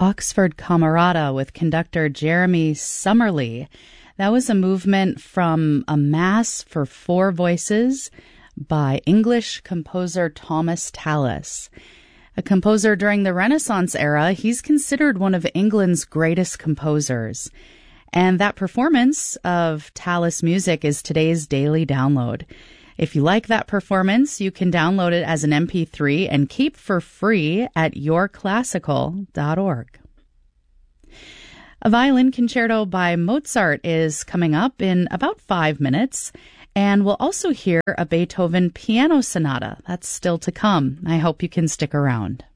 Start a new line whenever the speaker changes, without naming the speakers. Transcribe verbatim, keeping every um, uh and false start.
Oxford Camerata with conductor Jeremy Summerlee. That was a movement from a Mass for Four Voices by English composer Thomas Tallis. A composer during the Renaissance era, he's considered one of England's greatest composers. And that performance of Tallis music is today's daily download. If you like that performance, you can download it as an M P three and keep for free at your classical dot org. A violin concerto by Mozart is coming up in about five minutes, and we'll also hear a Beethoven piano sonata. That's still to come. I hope you can stick around.